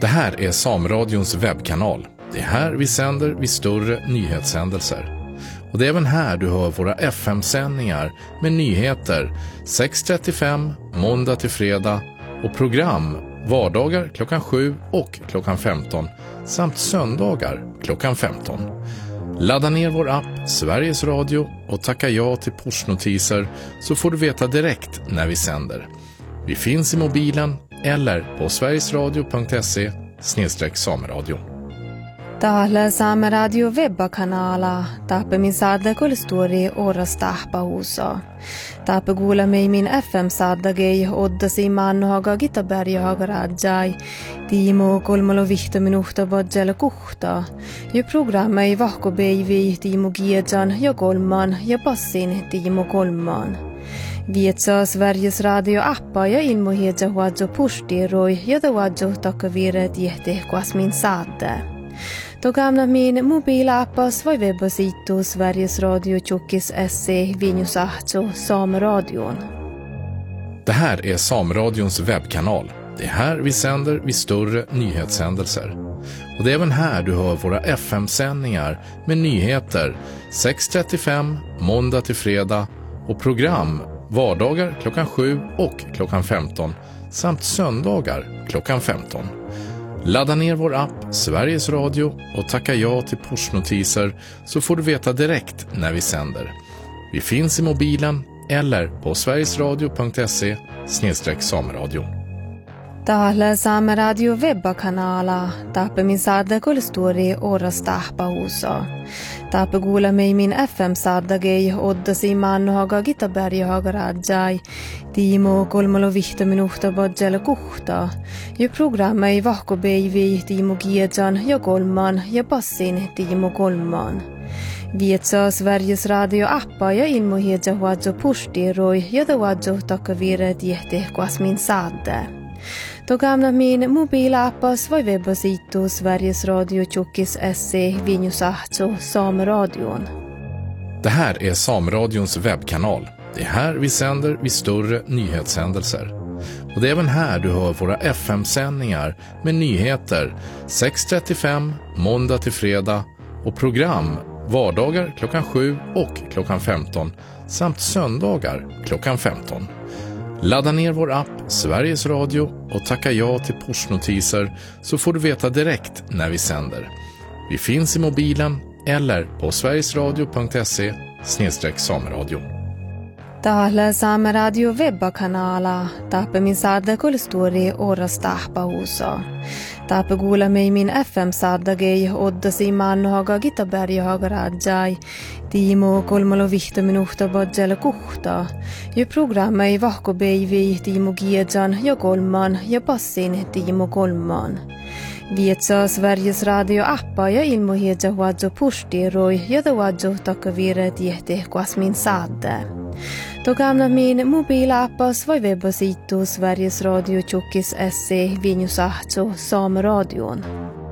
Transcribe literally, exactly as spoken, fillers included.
Det här är Sameradions webbkanal. Det är här vi sänder vid större nyhetshändelser. Och det är även här du hör våra F M-sändningar med nyheter sex trettiofem måndag till fredag och program vardagar klockan sju och klockan femton samt söndagar klockan femton. Ladda ner vår app Sveriges Radio och tacka ja till pushnotiser så får du veta direkt när vi sänder. Vi finns i mobilen eller på sverigesradio punkt se snedstreck sameradio. Täällä Saameradio webbakanala taappamin saadda story orasta pausa. Taappa kuulemme min F M-saadagei oddasi mannohaga Gitaberjahaga rajai. Tiimo kolmalo vihta minuhta badjala kuhta. Ja programma ei vahkobeivi Tiimo Giejan ja kolman ja passin Tiimo kolman. Vietsa Sveriges Radio-appa ja ilmohedja huadjo pushtiroi ja tawadjo takavire tiehte kuasmin saadde. Togamna min mobilappas vai webbasitu Sveriges Radio Tjockis se vinjusahto Sameradion. Det här är Sameradions webbkanal. Det är här vi sänder vid större nyhetshändelser. Och det är även här du hör våra F M-sändningar med nyheter sex trettiofem måndag till fredag och program vardagar klockan sju och klockan femton samt söndagar klockan femton. Ladda ner vår app Sveriges Radio och tacka ja till pushnotiser så får du veta direkt när vi sänder. Vi finns i mobilen eller på sverigesradio punkt se snedstreck sameradio. Täällä Saameradio webbakanala taappamin saadda story orasta pausa. Taappa kuulemme min F M-saadagei oddasi mannohaga Gitaberjahaga rajai. Tiimo kolmalo vihta minuhta badjala kuhta. Ja programma ei vahkobeivi Tiimo Giejan ja kolman ja passin Tiimo kolman. Vietsa Sveriges Radio-appa ja ilmohedja huadjo pushtiroi ja tawadjo takavire tiehte kuasmin saadde. Togamna min mobilappas vai webbasitu Sveriges Radio Tjockis se vinjusahto Sameradion. Det här är Sameradions webbkanal. Det är här vi sänder vid större nyhetshändelser. Och det är även här du hör våra F M-sändningar med nyheter sex trettiofem måndag till fredag och program vardagar klockan sju och klockan femton samt söndagar klockan femton. Ladda ner vår app Sveriges Radio och tacka ja till pushnotiser så får du veta direkt när vi sänder. Vi finns i mobilen eller på sverigesradio punkt se snedstreck sameradio. Täällä Saameradio webbakanala taappamin saadda story orasta pausa. Taappa kuulemme min F M-saadagei oddasi mannohaga Gitaberjahaga rajai. Tiimo kolmalo vihta minuhta badjala kuhta. Ja programma ei vahkobeivi Tiimo Giejan ja kolman ja passin Tiimo kolman. Vietsa Sveriges Radio-appa ja ilmohedja huadjo pushtiroi ja tawadjo takavire tiehte kuasmin saadde. Togamna min mobilappas vai webbasitu Sveriges Radio Tjockis se vinjusahto Sameradion.